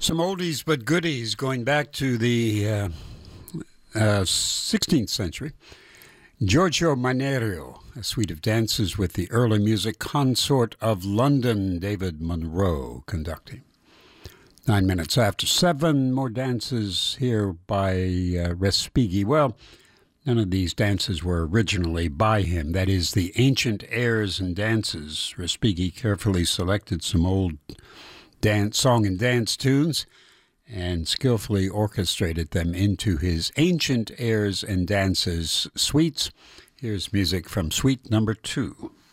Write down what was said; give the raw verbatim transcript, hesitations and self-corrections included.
Some oldies but goodies going back to the uh, uh, sixteenth century. Giorgio Manerio, a suite of dances with the early music consort of London, David Monroe, conducting. Nine minutes after seven, more dances here by uh, Respighi. Well, none of these dances were originally by him. That is, the ancient airs and dances. Respighi carefully selected some old dance, song and dance tunes and skillfully orchestrated them into his Ancient Airs and Dances suites. Here's music from suite number two.